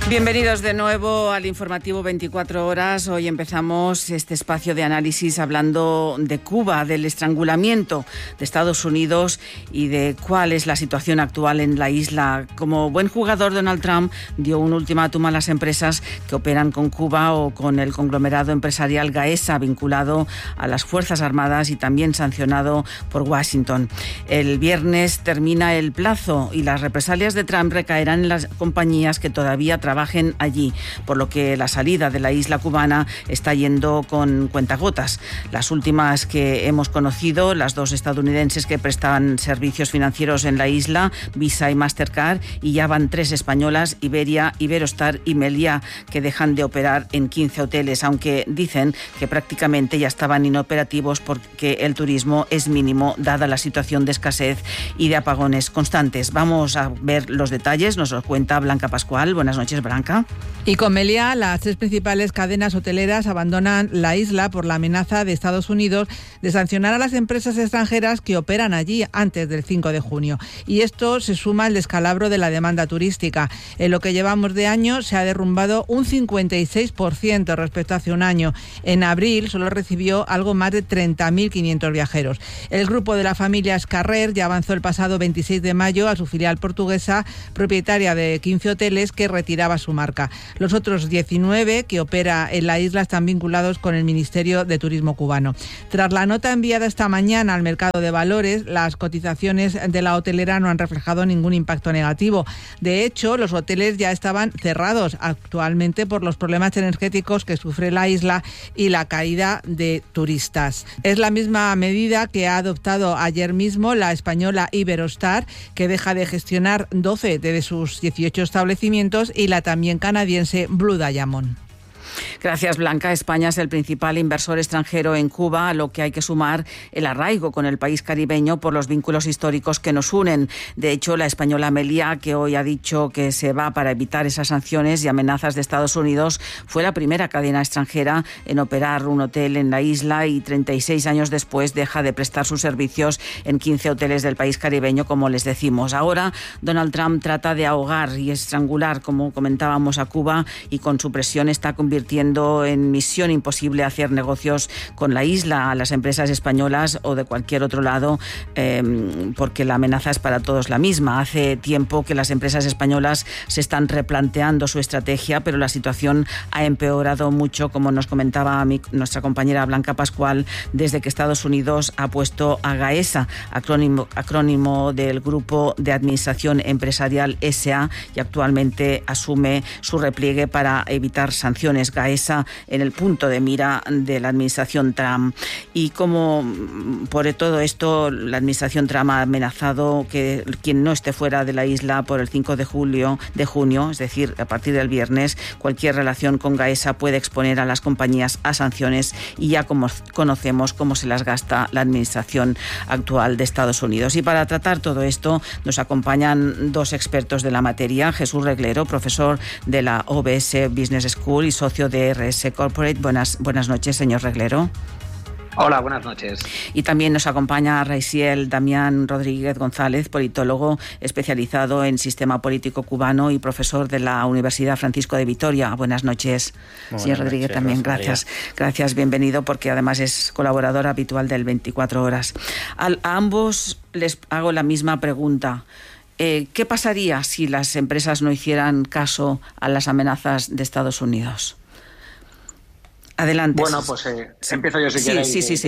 Bienvenidos de nuevo al informativo 24 horas. Hoy empezamos este espacio de análisis hablando de Cuba, del estrangulamiento de Estados Unidos y de cuál es la situación actual en la isla. Como buen jugador, Donald Trump dio un ultimátum a las empresas que operan con Cuba o con el conglomerado empresarial Gaesa, vinculado a las Fuerzas Armadas y también sancionado por Washington. El viernes termina el plazo y las represalias de Trump recaerán en las compañías que todavía trabajen allí, por lo que la salida de la isla cubana está yendo con cuentagotas. Las últimas que hemos conocido, las dos estadounidenses que prestan servicios financieros en la isla, Visa y Mastercard, y ya van 3 españolas, Iberia, Iberostar y Meliá, que dejan de operar en 15 hoteles, aunque dicen que prácticamente ya estaban inoperativos porque el turismo es mínimo, dada la situación de escasez y de apagones constantes. Vamos a ver los detalles, nos lo cuenta Blanca Pascual. Buenas noches, Blanca. Y con Meliá, las 3 principales cadenas hoteleras abandonan la isla por la amenaza de Estados Unidos de sancionar a las empresas extranjeras que operan allí antes del 5 de junio. Y esto se suma al descalabro de la demanda turística. En lo que llevamos de año se ha derrumbado un 56% respecto a hace un año. En abril solo recibió algo más de 30.500 viajeros. El grupo de la familia Scarrer ya avanzó el pasado 26 de mayo a su filial portuguesa, propietaria de 15 hoteles, que retiraba su marca. Los otros 19 que opera en la isla están vinculados con el Ministerio de Turismo cubano. Tras la nota enviada esta mañana al mercado de valores, las cotizaciones de la hotelera no han reflejado ningún impacto negativo. De hecho, los hoteles ya estaban cerrados actualmente por los problemas energéticos que sufre la isla y la caída de turistas. Es la misma medida que ha adoptado ayer mismo la española Iberostar, que deja de gestionar 12 de sus 18 establecimientos, y la también canadiense Blue Diamond. Gracias, Blanca. España es el principal inversor extranjero en Cuba, a lo que hay que sumar el arraigo con el país caribeño por los vínculos históricos que nos unen. De hecho, la española Meliá, que hoy ha dicho que se va para evitar esas sanciones y amenazas de Estados Unidos, fue la primera cadena extranjera en operar un hotel en la isla y 36 años después deja de prestar sus servicios en 15 hoteles del país caribeño, como les decimos. Ahora, Donald Trump trata de ahogar y estrangular, como comentábamos, a Cuba, y con su presión está convirtiendo en misión imposible hacer negocios con la isla a las empresas españolas o de cualquier otro lado, porque la amenaza es para todos la misma. Hace tiempo que las empresas españolas se están replanteando su estrategia, pero la situación ha empeorado mucho, como nos comentaba nuestra compañera Pascual, desde que Estados Unidos ha puesto a Gaesa, acrónimo del Grupo de Administración Empresarial SA, y actualmente asume su repliegue para evitar sanciones. Gaesa en el punto de mira de la administración Trump. Y como por todo esto la administración Trump ha amenazado que quien no esté fuera de la isla por el 5 de junio, es decir, a partir del viernes, cualquier relación con Gaesa puede exponer a las compañías a sanciones, y ya conocemos cómo se las gasta la administración actual de Estados Unidos. Y para tratar todo esto nos acompañan 2 expertos de la materia: Jesús Reglero, profesor de la OBS Business School y socio de RS Corporate. Buenas noches, señor Reglero. Hola, buenas noches. Y también nos acompaña Raisiel Damián Rodríguez González, politólogo especializado en sistema político cubano y profesor de la Universidad Francisco de Vitoria. Buenas noches, señor Rodríguez, también. Gracias, bienvenido, porque además es colaborador habitual del 24 horas. A ambos les hago la misma pregunta. ¿Qué pasaría si las empresas no hicieran caso a las amenazas de Estados Unidos? Adelante. Bueno, pues empiezo yo si queréis. Sí.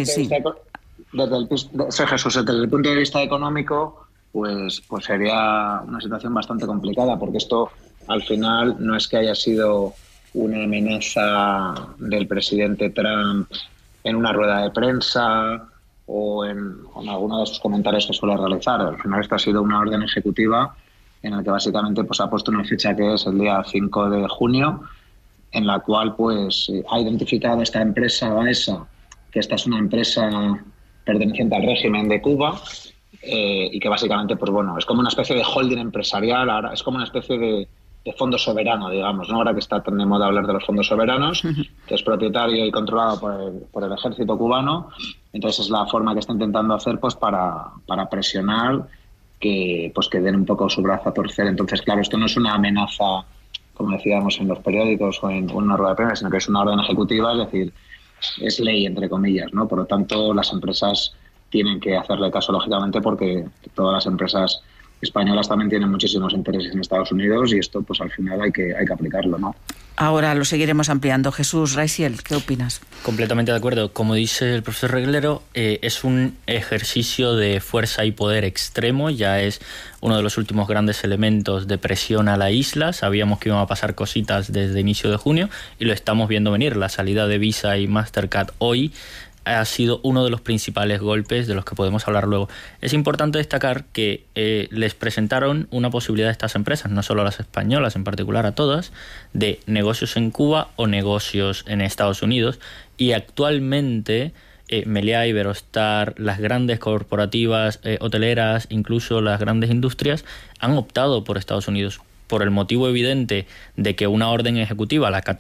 Soy Jesús. Desde el punto de vista económico, pues sería una situación bastante complicada, porque esto al final no es que haya sido una amenaza del presidente Trump en una rueda de prensa o en alguno de sus comentarios que suele realizar. Al final esto ha sido una orden ejecutiva en la que básicamente pues ha puesto una fecha que es el día 5 de junio, en la cual pues ha identificado esta empresa Gaesa, que esta es una empresa perteneciente al régimen de Cuba, y que básicamente pues bueno, es como una especie de holding empresarial, ahora es como una especie de fondo soberano, digamos, ¿no? Ahora que está tan de moda hablar de los fondos soberanos, que es propietario y controlado por el ejército cubano. Entonces es la forma que está intentando hacer pues para presionar que den un poco su brazo a torcer. Entonces, claro, esto no es una amenaza como decíamos en los periódicos o en una rueda de prensa, sino que es una orden ejecutiva, es decir, es ley, entre comillas, ¿no? Por lo tanto, las empresas tienen que hacerle caso, lógicamente, porque todas las empresas españolas también tienen muchísimos intereses en Estados Unidos y esto, pues al final hay que aplicarlo, ¿no? Ahora lo seguiremos ampliando. Jesús Raisiel, ¿qué opinas? Completamente de acuerdo. Como dice el profesor Reglero, es un ejercicio de fuerza y poder extremo. Ya es uno de los últimos grandes elementos de presión a la isla. Sabíamos que iban a pasar cositas desde inicio de junio y lo estamos viendo venir. La salida de Visa y Mastercard hoy ha sido uno de los principales golpes de los que podemos hablar luego. Es importante destacar que les presentaron una posibilidad a estas empresas, no solo a las españolas, en particular a todas, de negocios en Cuba o negocios en Estados Unidos, y actualmente Meliá, Iberostar, las grandes corporativas hoteleras, incluso las grandes industrias, han optado por Estados Unidos, por el motivo evidente de que una orden ejecutiva, la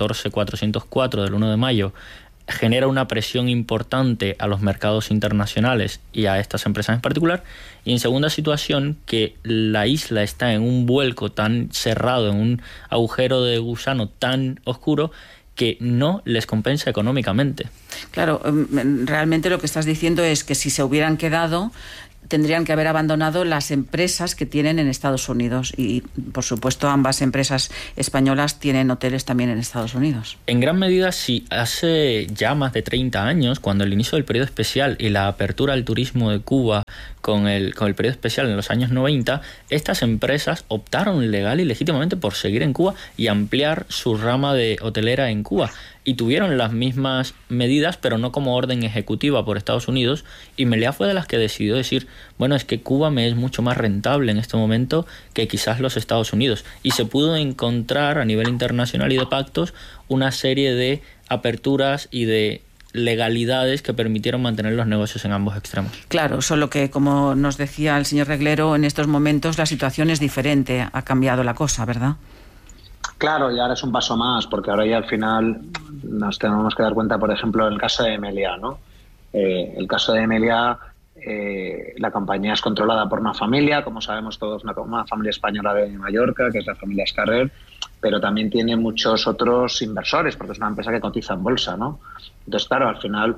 14404 del 1 de mayo, genera una presión importante a los mercados internacionales y a estas empresas en particular, y en segunda situación que la isla está en un vuelco tan cerrado, en un agujero de gusano tan oscuro que no les compensa económicamente. Claro, realmente lo que estás diciendo es que si se hubieran quedado, tendrían que haber abandonado las empresas que tienen en Estados Unidos y, por supuesto, ambas empresas españolas tienen hoteles también en Estados Unidos. En gran medida, sí. Hace ya más de 30 años, cuando el inicio del periodo especial y la apertura al turismo de Cuba con el periodo especial en los años 90, estas empresas optaron legal y legítimamente por seguir en Cuba y ampliar su rama de hotelera en Cuba. Y tuvieron las mismas medidas, pero no como orden ejecutiva por Estados Unidos, y Meliá fue de las que decidió decir, bueno, es que Cuba me es mucho más rentable en este momento que quizás los Estados Unidos. Y se pudo encontrar a nivel internacional y de pactos una serie de aperturas y de legalidades que permitieron mantener los negocios en ambos extremos. Claro, solo que, como nos decía el señor Reglero, en estos momentos la situación es diferente, ha cambiado la cosa, ¿verdad? Claro, y ahora es un paso más, porque ahora ya al final nos tenemos que dar cuenta, por ejemplo, en el caso de Meliá, ¿no? El caso de Meliá, la compañía es controlada por una familia, como sabemos todos, una familia española de Mallorca, que es la familia Escarrer, pero también tiene muchos otros inversores, porque es una empresa que cotiza en bolsa, ¿no? Entonces, claro, al final,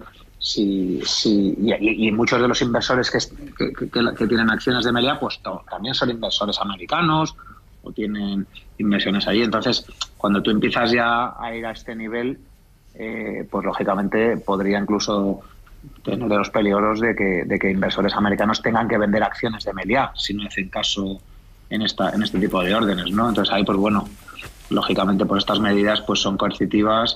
y muchos de los inversores que tienen acciones de Meliá, pues también son inversores americanos, o tienen inversiones allí. Entonces, cuando tú empiezas ya a ir a este nivel, pues lógicamente podría incluso tener los peligros de que inversores americanos tengan que vender acciones de Meliá si no hacen caso en este tipo de órdenes, ¿no? Entonces ahí, pues bueno, lógicamente por estas medidas pues son coercitivas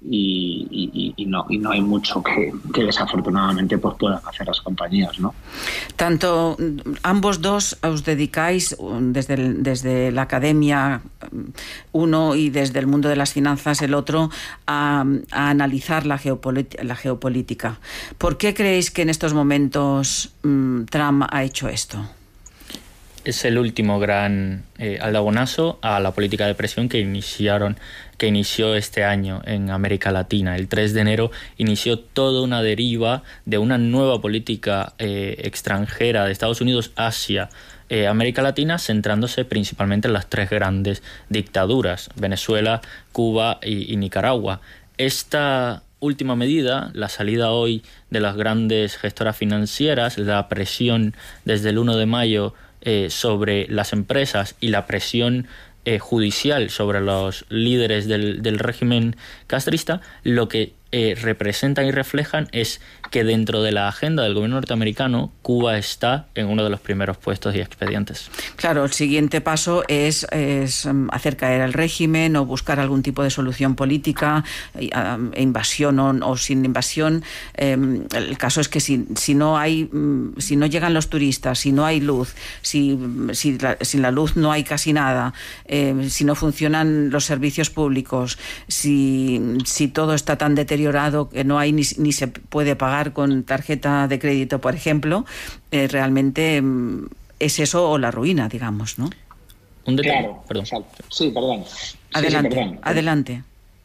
y no hay mucho que desafortunadamente pues puedan hacer las compañías, ¿no? Tanto ambos dos os dedicáis desde la academia uno y desde el mundo de las finanzas el otro a analizar la geopolítica. ¿Por qué creéis que en estos momentos Trump ha hecho esto? Es el último gran aldabonazo a la política de presión que inició este año en América Latina. El 3 de enero inició toda una deriva de una nueva política extranjera de Estados Unidos hacia América Latina, centrándose principalmente en las tres grandes dictaduras, Venezuela, Cuba y Nicaragua. Esta última medida, la salida hoy de las grandes gestoras financieras, la presión desde el 1 de mayo sobre las empresas y la presión judicial sobre los líderes del régimen castrista, lo que representan y reflejan es que dentro de la agenda del gobierno norteamericano, Cuba está en uno de los primeros puestos y expedientes. Claro, el siguiente paso es hacer caer al régimen o buscar algún tipo de solución política, invasión o sin invasión. El caso es que si no llegan los turistas, si no hay luz, sin la luz no hay casi nada, si no funcionan los servicios públicos, si todo está tan deteriorado que no hay ni se puede pagar con tarjeta de crédito, por ejemplo, realmente es eso o la ruina, digamos, ¿no? Un detalle. Claro, perdón. Exacto. Sí, perdón. Adelante.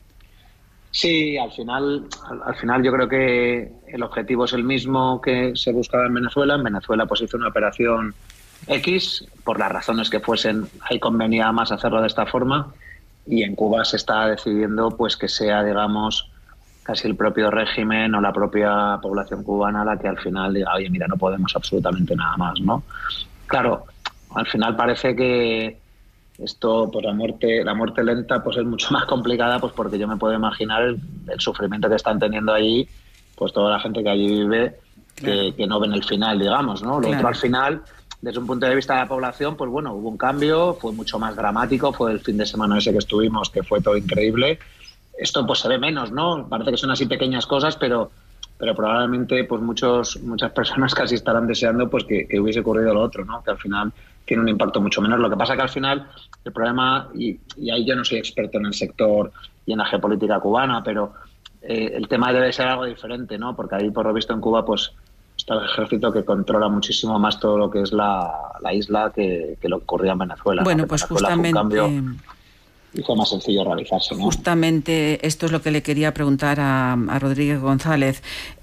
Sí, al final yo creo que el objetivo es el mismo que se buscaba en Venezuela. En Venezuela pues hizo una operación X, por las razones que fuesen, ahí convenía más hacerlo de esta forma. y en Cuba se está decidiendo pues que sea, digamos, casi el propio régimen o la propia población cubana la que al final diga, oye, mira, no podemos absolutamente nada más, ¿no? Claro, al final parece que esto, pues la muerte lenta pues es mucho más complicada, pues porque yo me puedo imaginar el sufrimiento que están teniendo allí, pues toda la gente que allí vive, que no ven el final, digamos, ¿no? Lo otro al final, desde un punto de vista de la población, pues bueno, hubo un cambio, fue mucho más dramático, fue el fin de semana ese que estuvimos, que fue todo increíble. Esto pues se ve menos, ¿no? Parece que son así pequeñas cosas, pero probablemente pues muchas personas casi estarán deseando pues que hubiese ocurrido lo otro, ¿no? Que al final tiene un impacto mucho menor. Lo que pasa que al final el problema, y ahí yo no soy experto en el sector y en la geopolítica cubana, pero el tema debe ser algo diferente, ¿no? Porque ahí, por lo visto, en Cuba pues está el ejército que controla muchísimo más todo lo que es la isla que lo que ocurría en Venezuela. Bueno, ¿no? pues Venezuela justamente... y fue más sencillo realizarse, ¿no? Justamente esto es lo que le quería preguntar a Rodríguez González.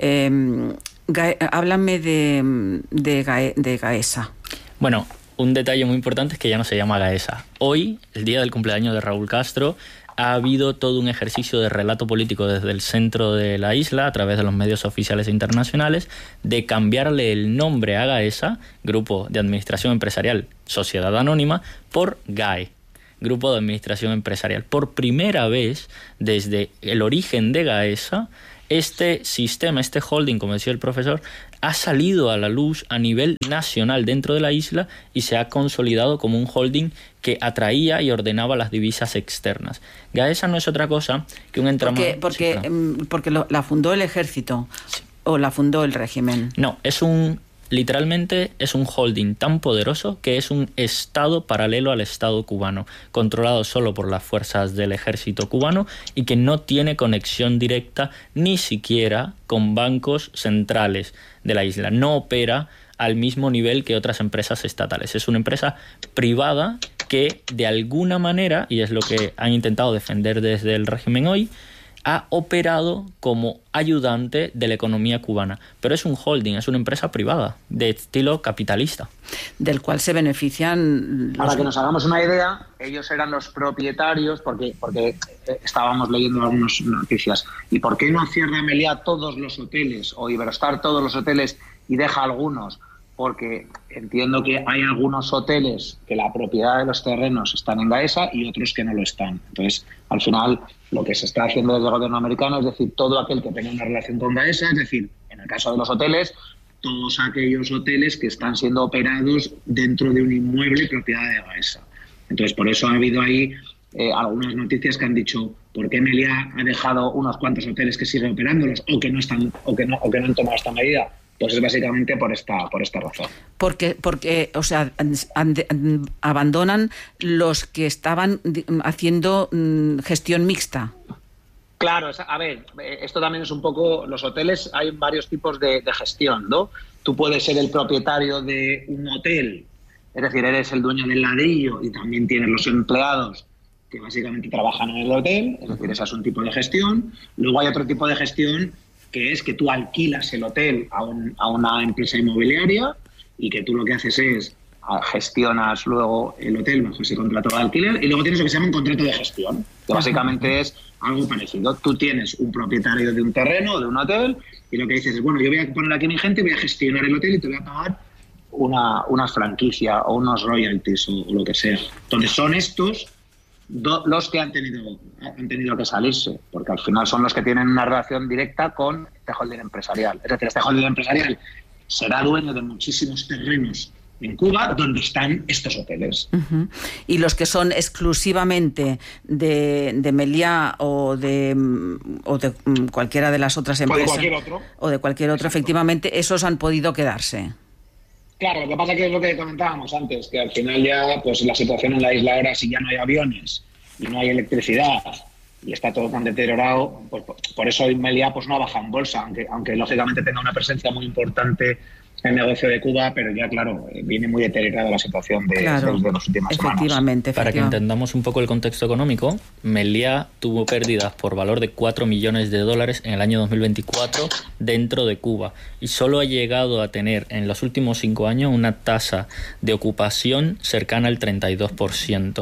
Háblame de Gaesa. Bueno, un detalle muy importante es que ya no se llama Gaesa. Hoy, el día del cumpleaños de Raúl Castro, ha habido todo un ejercicio de relato político desde el centro de la isla, a través de los medios oficiales e internacionales, de cambiarle el nombre a Gaesa, Grupo de Administración Empresarial Sociedad Anónima, por GAE, Grupo de Administración Empresarial. Por primera vez, desde el origen de Gaesa, este sistema, este holding, como decía el profesor, ha salido a la luz a nivel nacional dentro de la isla y se ha consolidado como un holding que atraía y ordenaba las divisas externas. Gaesa no es otra cosa que un entramado... Porque la fundó el ejército, sí, o la fundó el régimen. No, literalmente es un holding tan poderoso que es un estado paralelo al Estado cubano, controlado solo por las fuerzas del ejército cubano y que no tiene conexión directa ni siquiera con bancos centrales de la isla. No opera al mismo nivel que otras empresas estatales. Es una empresa privada que de alguna manera, y es lo que han intentado defender desde el régimen hoy, ha operado como ayudante de la economía cubana. Pero es un holding, es una empresa privada, de estilo capitalista. Del cual se benefician... Para que nos hagamos una idea, ellos eran los propietarios, porque estábamos leyendo algunas noticias. ¿Y por qué no cierra Meliá todos los hoteles, o Iberostar todos los hoteles, y deja algunos? Porque entiendo que hay algunos hoteles que la propiedad de los terrenos están en Gaesa y otros que no lo están. Entonces, al final, lo que se está haciendo desde el gobierno americano es decir, todo aquel que tenga una relación con Gaesa, es decir, en el caso de los hoteles, todos aquellos hoteles que están siendo operados dentro de un inmueble propiedad de Gaesa. Entonces, por eso ha habido ahí algunas noticias que han dicho por qué Meliá ha dejado unos cuantos hoteles que siguen operándolos o que no han tomado esta medida. Pues es básicamente por esta razón. Porque o sea, abandonan los que estaban haciendo gestión mixta. Claro, a ver, esto también es un poco... Los hoteles, hay varios tipos de gestión, ¿no? Tú puedes ser el propietario de un hotel, es decir, eres el dueño del ladrillo y también tienes los empleados que básicamente trabajan en el hotel, es decir, ese es un tipo de gestión. Luego hay otro tipo de gestión que es que tú alquilas el hotel a una empresa inmobiliaria y que tú lo que haces es gestionas luego el hotel bajo ese contrato de alquiler y luego tienes lo que se llama un contrato de gestión, que básicamente es algo parecido. Tú tienes un propietario de un terreno, de un hotel, y lo que dices es, bueno, yo voy a poner aquí mi gente, voy a gestionar el hotel y te voy a pagar una franquicia o unos royalties o lo que sea. Entonces son estos los que han tenido que salirse, porque al final son los que tienen una relación directa con este holding empresarial. Es decir, este holding empresarial será dueño de muchísimos terrenos en Cuba donde están estos hoteles. Uh-huh. Y los que son exclusivamente de Meliá o de cualquiera de las otras empresas. O de cualquier otro, efectivamente, esos han podido quedarse. Claro, lo que pasa que es lo que comentábamos antes, que al final ya pues la situación en la isla ahora, si ya no hay aviones y no hay electricidad y está todo tan deteriorado, pues por eso hoy Meliá pues no ha bajado en bolsa, aunque lógicamente tenga una presencia muy importante en el negocio de Cuba, pero ya claro, viene muy deteriorada la situación de las últimas semanas. Para que entendamos un poco el contexto económico, Meliá tuvo pérdidas por valor de $4 millones en el año 2024 dentro de Cuba y solo ha llegado a tener en los últimos 5 años una tasa de ocupación cercana al 32%.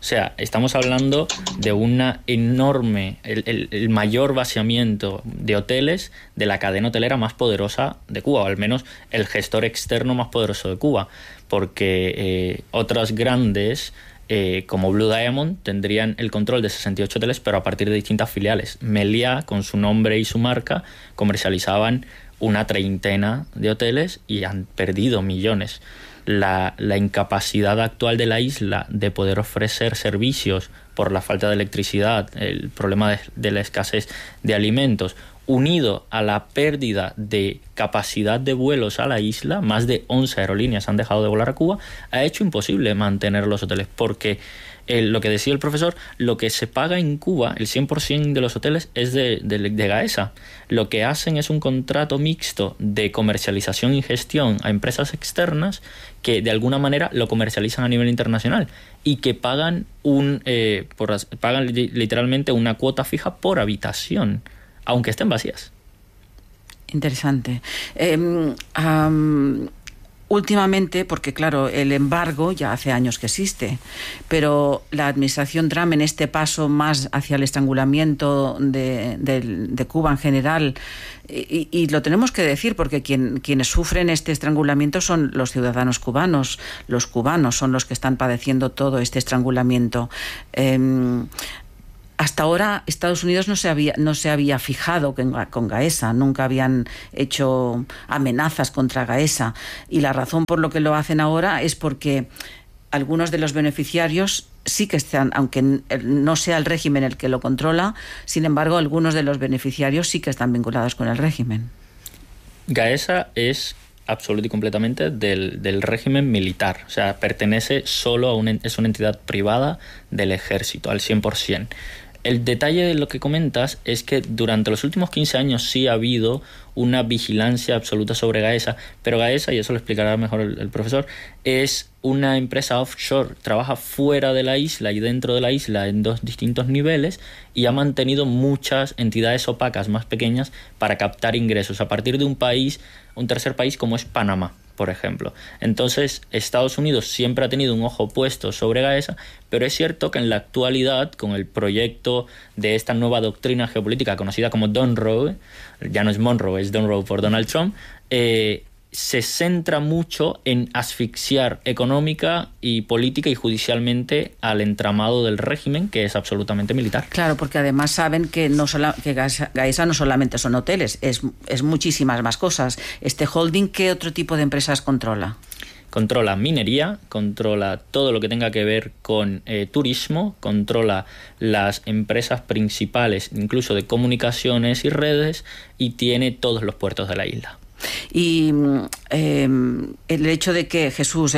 O sea, estamos hablando de una enorme, el mayor vaciamiento de hoteles de la cadena hotelera más poderosa de Cuba, o al menos el gestor externo más poderoso de Cuba, porque otras grandes como Blue Diamond tendrían el control de 68 hoteles, pero a partir de distintas filiales. Meliá, con su nombre y su marca, comercializaban una treintena de hoteles y han perdido millones. La incapacidad actual de la isla de poder ofrecer servicios por la falta de electricidad, el problema de la escasez de alimentos, unido a la pérdida de capacidad de vuelos a la isla, más de 11 aerolíneas han dejado de volar a Cuba, ha hecho imposible mantener los hoteles, porque lo que decía el profesor, lo que se paga en Cuba, el 100% de los hoteles es de Gaesa. Lo que hacen es un contrato mixto de comercialización y gestión a empresas externas que de alguna manera lo comercializan a nivel internacional y que pagan pagan literalmente una cuota fija por habitación, aunque estén vacías. Interesante. Últimamente, porque claro, el embargo ya hace años que existe, pero la administración Trump, en este paso más hacia el estrangulamiento de Cuba en general, y lo tenemos que decir porque quienes sufren este estrangulamiento son los ciudadanos cubanos. Los cubanos son los que están padeciendo todo este estrangulamiento. Hasta ahora Estados Unidos no se había fijado con Gaesa, nunca habían hecho amenazas contra Gaesa, y la razón por lo que lo hacen ahora es porque algunos de los beneficiarios sí que están, aunque no sea el régimen el que lo controla, sin embargo algunos de los beneficiarios sí que están vinculados con el régimen. Gaesa es absoluto y completamente del régimen militar, o sea, pertenece solo es una entidad privada del ejército, al 100%. El detalle de lo que comentas es que durante los últimos 15 años sí ha habido una vigilancia absoluta sobre Gaesa, pero Gaesa, y eso lo explicará mejor el profesor, es una empresa offshore, trabaja fuera de la isla y dentro de la isla en dos distintos niveles y ha mantenido muchas entidades opacas más pequeñas para captar ingresos a partir de un tercer país como es Panamá, por ejemplo. Entonces, Estados Unidos siempre ha tenido un ojo puesto sobre Gaesa, pero es cierto que en la actualidad, con el proyecto de esta nueva doctrina geopolítica conocida como Monroe, ya no es Monroe, es Monroe por Donald Trump, se centra mucho en asfixiar económica y política y judicialmente al entramado del régimen, que es absolutamente militar. Claro, porque además saben que Gaesa no solamente son hoteles, es muchísimas más cosas. Este holding, ¿qué otro tipo de empresas controla? Controla minería, controla todo lo que tenga que ver con turismo, controla las empresas principales, incluso de comunicaciones y redes, y tiene todos los puertos de la isla. Y el hecho de que,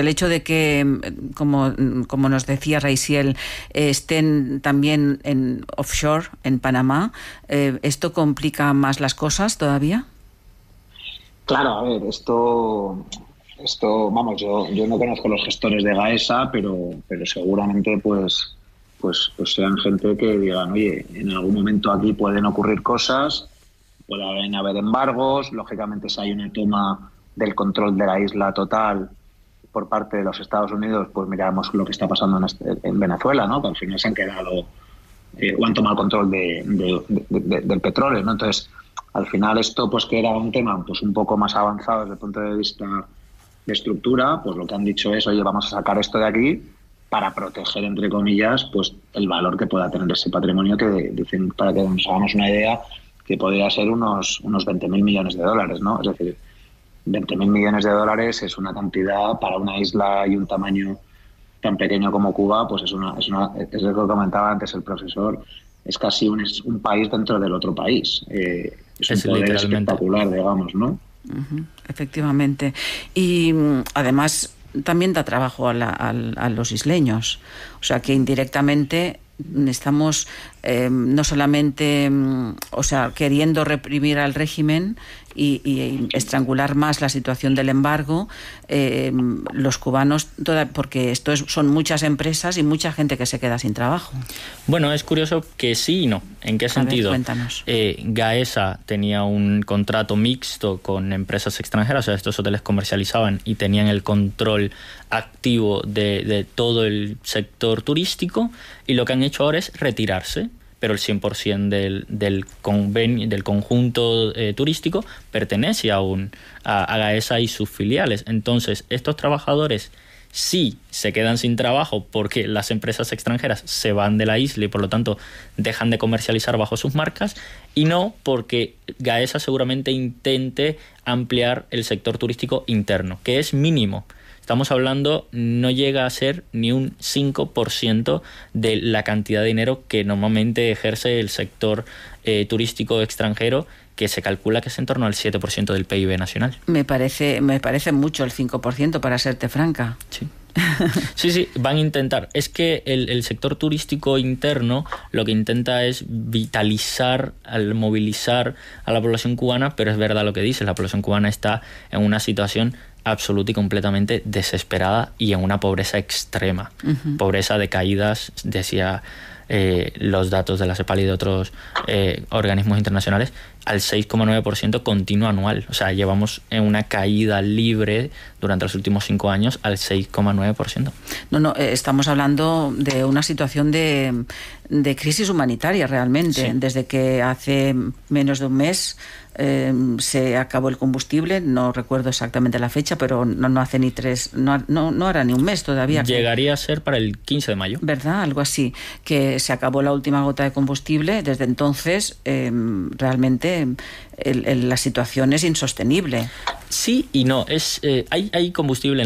como nos decía Raisiel, estén también en offshore, en Panamá, ¿esto complica más las cosas todavía? Claro, a ver, esto vamos, yo no conozco los gestores de Gaesa, pero seguramente pues sean gente que digan, oye, en algún momento aquí pueden ocurrir cosas, pueden haber embargos, lógicamente si hay una toma del control de la isla total por parte de los Estados Unidos, pues miramos lo que está pasando en Venezuela, ¿no? Que al final se han quedado o han tomado el control del petróleo, ¿no? Entonces, al final esto, pues que era un tema pues un poco más avanzado desde el punto de vista de estructura, pues lo que han dicho es, oye, vamos a sacar esto de aquí para proteger, entre comillas, pues el valor que pueda tener ese patrimonio, que dicen, para que nos hagamos una idea, que podría ser unos 20.000 millones de dólares, ¿no? Es decir, 20.000 millones de dólares es una cantidad para una isla y un tamaño tan pequeño como Cuba, pues es lo que comentaba antes el profesor, es casi un país dentro del otro país. Es un poder espectacular, digamos, ¿no? Uh-huh, efectivamente. Y además también da trabajo a los isleños, o sea que indirectamente estamos no solamente queriendo reprimir al régimen y estrangular más la situación del embargo, los cubanos, porque son muchas empresas y mucha gente que se queda sin trabajo. Bueno, es curioso que sí y no. ¿En qué sentido? A ver, cuéntanos. Gaesa tenía un contrato mixto con empresas extranjeras, o sea, estos hoteles comercializaban y tenían el control activo de todo el sector turístico, y lo que han hecho ahora es retirarse, pero el 100% del convenio, del conjunto turístico pertenece aún a Gaesa y sus filiales. Entonces, estos trabajadores sí se quedan sin trabajo porque las empresas extranjeras se van de la isla y por lo tanto dejan de comercializar bajo sus marcas, y no porque Gaesa seguramente intente ampliar el sector turístico interno, que es mínimo. Estamos hablando, no llega a ser ni un 5% de la cantidad de dinero que normalmente ejerce el sector turístico extranjero, que se calcula que es en torno al 7% del PIB nacional. Me parece mucho el 5%, para serte franca. Sí. Sí, van a intentar. Es que el sector turístico interno lo que intenta es vitalizar, movilizar a la población cubana, pero es verdad lo que dices, la población cubana está en una situación absoluta y completamente desesperada y en una pobreza extrema. Uh-huh. Pobreza de caídas, decía los datos de la CEPAL y de otros organismos internacionales, al 6,9% continuo anual. O sea, llevamos en una caída libre durante los últimos 5 años al 6,9%. No, estamos hablando de una situación de crisis humanitaria realmente. Sí. Desde que hace menos de un mes se acabó el combustible, no recuerdo exactamente la fecha, pero no hace ni 3, no hará ni un mes todavía. Llegaría a ser para el 15 de mayo. ¿Verdad? Algo así, que se acabó la última gota de combustible. Desde entonces, realmente la situación es insostenible. Sí y no. Hay combustible en